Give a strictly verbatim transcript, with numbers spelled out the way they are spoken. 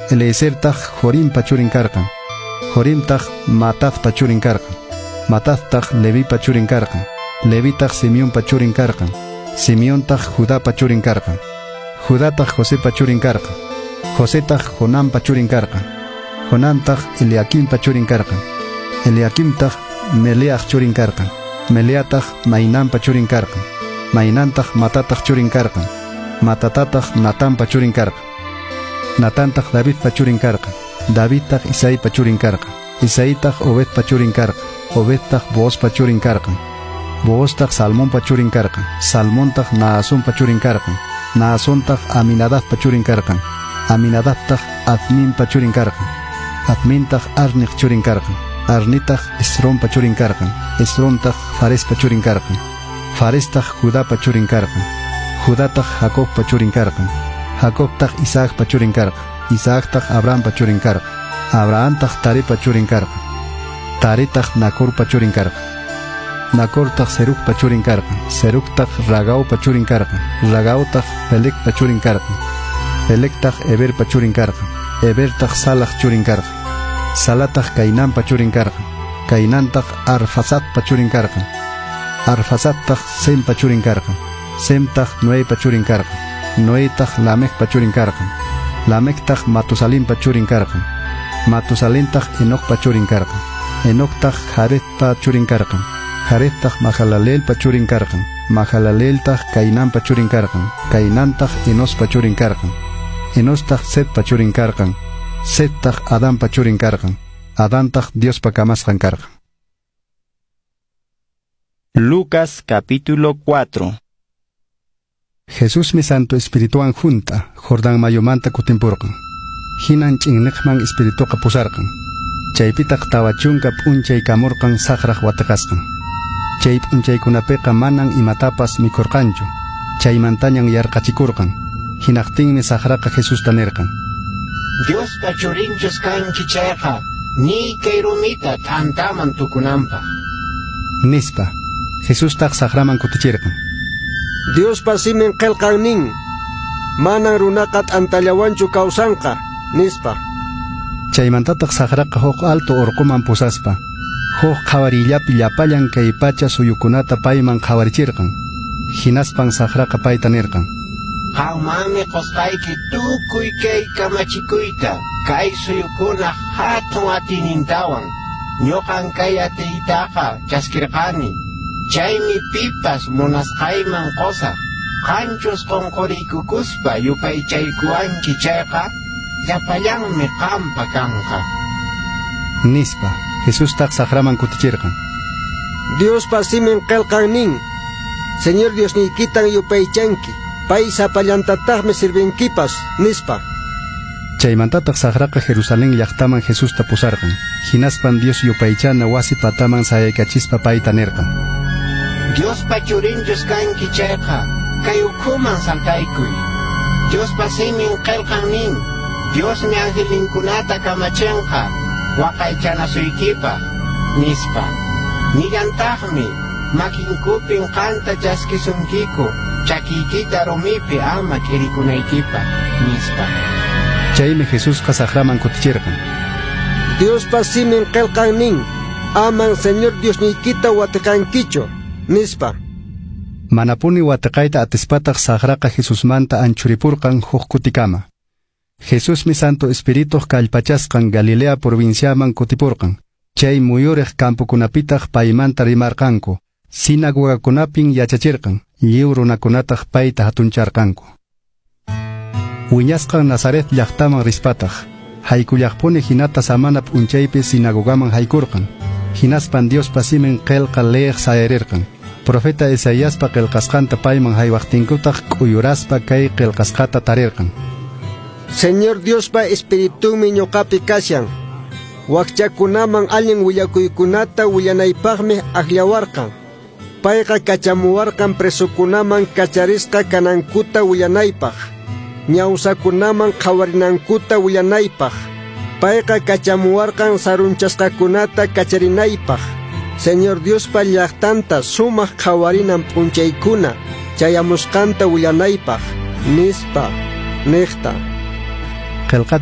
Eliezer taq Jorim pachurin karqan. Jorim taq Matat pachurin karqan. Matat taq Levi pachurin karqan. Levi taq Simeón pachurin karqan. Simeón taq Judá pachurin karqan. Judá taq José pachurin karqan. José taq Jonam pachurin karqan. Jonam taq Eliakim pachurin karqan. Eliakim taq Meleach churin karqan. Meleach taq Mainán pachurin karqan. Mainán taq Matat taq churin karqan. Matat taq Natán pachurin karqan. Natán taq David pachurin karqan. David taq Isaí pachurin karqan. Isaí taq Obed pachurin karqan. Obed taq Boaz pachurin karqan. Boaz taq Salmón pachurin karqan. Salmón taq Naasón pachurin karqan. Naasón taq Aminadab pachurin karqan. Aminadab taq Admin pachurin karqan. Admin taq Arni churin karqan. Arni taq Esrón pachurin karqan. Esrón taq Fares pachurin karqan. Fares taq Judá pachurin karqan. Judá taq Jacob pachurin karqan. Jacob taq Isaac pachurin karqan. Isaac taq Abraham pachurin karqan. Abraham taq Tare pachurin karqan. Tare taq Nacor pachurin karqan. Nacor taq Serug pachurin karqan. Serug taq Ragau pachurin karqan. Ragau taq Pelec pachurin karqan. Pelec taq Eber pachurin karqan. Eber taq Salah churin karqan. Salah taq Cainán pachurin karqan. Cainán taq Arfasat pachurin karqan. Arfasat taq Sem pachurin karqan. Sem taq Noé pachurin karqan. Noé taq Lamec pachurin karqan. Lamec taq Matusalén pachurin karqan. Matusalén taq Enoc pachurin karqan. Enoc taq Jared pachurin karqan. Jared taq Mahalaleel pachurin karqan. Mahalaleel taq Cainán pachurin karqan. Cainán taq Enos pachurin karqan. Enos taq Set pachurin karqan. Set taq Adán pachurin karqan. Adán taq Dios pakamasqan karqan. Lucas capítulo cuatro. Jesús mi Santo Espirituan junta Jordán mayomanta kutimpurqan. Hinan ch'inniqman espirituqa pusarqan. Chaypitaq tawachunka p'unchaykamurqan saqraq wataqasqan. Chay p'unchaykunapiqa manan imatapas mikurqanchu. Chaymantañan yarqachikurqan. Hinaqtinmi saqraqa Jesús tanirqan. Dios pachurinchus kanki chayqa, ni kay rumita t'antaman tukunanpaq. Nispa, Jesús taq saqraman kutichirqan. Dios pasimin qelqan nin, manan runaqa t'antallawanchu kawsanqa, nispa. Chaymantataq saqraqa huk alto urquman pusaspa, huk qhawarillapi llapallan kay pacha suyukunata payman qhawarichirqan. Hinaspan saqraqa payta nirqan. Qawmanmi qusqayki tukuy kay kamachikuyta, kay suyukuna hatun atinintawan. Ñuqan kay atiytaqa chaskirqani. Chaymi pipas munasqayman qusaq. Qanchus qunquriykukuspa yupaychaykuwanki chayqa, llapallanmi qampa kanqa. Nispa, Jesús taq saqraman kutichirqan. Dios pasimin qelqan nin, Señor Dios niykitan yupaychanki, pay sapallantataqmi sirvinkipas, nispa. Chaymantataq saqraqa Jerusalén llaqtaman Jesús tapusarqan. Hinaspan Dios yupaychana wasi pataman sayaykachispa payta nirqan. Dios pachurinchus kanki chayqa, kay ukhuman saltaykuy. Dios pasimin qelqan nin, Dios mi angelinkunata kamachinqa, waqaychanasuykipaq, nispa. Nillantaqmi, makinkupin qanta chaskisunkiku, chakiykita rumipi ama k'irikunaykipaq, nispa. Chaymi Jesús saqraman kutichirqan. Dios pasimin qelqan nin, aman Señor Dios niykita watakankichu, nispa. Manapuni wataqayta atispataq saqraqa Jesusmanta anchuripurqan huk kutikama. Jesús mi Santo Espíritu kallpachasqan Galilea provinciaman kutipurqan. Chay muyuriq campukunapitaq paymanta rimarqanku. Sinagogakunapin yachachirqan. Lliw runakunataq payta hatuncharqanku. Wiñasqan Nazaret llaqtaman rispataq. Haykullaqpuni hinata samana p'unchaypi sinagogaman haykurqan. Hinaspan Dios pasimin qelqa leeq sayarirqan. Profeta Isaíaspa qelqasqanta payman haywaqtinkutaq k'uyuraspa kay qelqasqata tarirqan. Señor Diospa Espiritumi ñuqapi kashan. Wakchakunaman allin willakuykunata willanaypaqmi aqllawarqan. Payqa kachamuwarqan presukunaman kacharisqa kanankuta willanaypaq. Ñawsakunaman qhawarinankuta willanaypaq. Payqa kachamuwarqan sarunchasqakunata kacharinaypaq. Señor Diospa llaqtanta sumaq qhawarinan p'unchaykuna chayamusqanta willanaypaq, nispa, niqta.